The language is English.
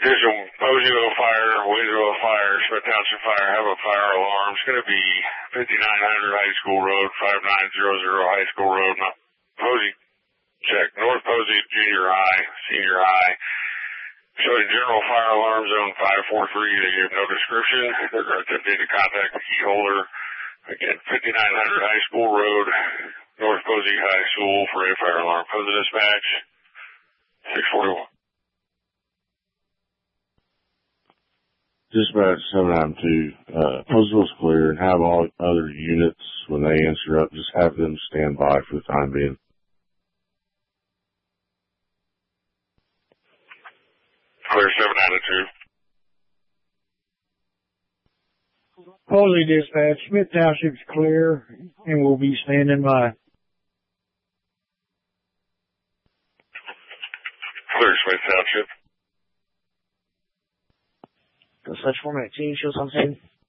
Additional Poseyville Fire, Waysville Fire, Smith Township Fire have a fire alarm. It's going to be 5900 High School Road, 5900 High School Road, Posey. Check. North Posey Junior High, Senior High. Showing general fire alarm zone 543. They give no description. They're going to attempt to contact the key holder. Again, 5900 High School Road, North Posey High School for a fire alarm. Posey dispatch, 641. Dispatch 792, Poseyville's clear, and have all other units, when they answer up, just have them stand by for the time being. Clear 792. Posey dispatch, Smith Township's clear, and we'll be standing by. Clear Smith Township. Go search 4 minutes. Show something.